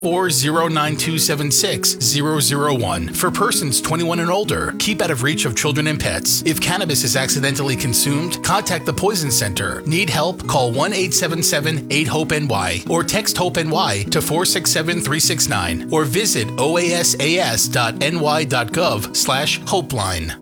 or 09276-001 for persons 21 and older. Keep out of reach of children and pets. If cannabis is accidentally consumed, contact the Poison Center. Need help? Call 1-877-8-HOPE-NY or text HOPE-NY to 467-369 or visit oasas.ny.gov/hopeline.